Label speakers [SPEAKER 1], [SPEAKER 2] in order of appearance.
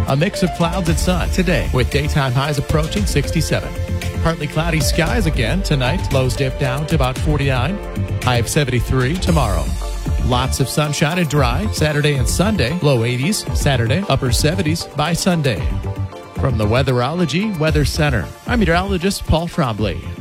[SPEAKER 1] A mix of clouds and sun today with daytime highs approaching 67. Partly cloudy skies again tonight. Lows dip down to about 49. High of 73 tomorrow. Lots of sunshine and dry Saturday and Sunday. Low 80s Saturday, upper 70s by Sunday. From the Weatherology Weather Center, I'm meteorologist Paul Trombley.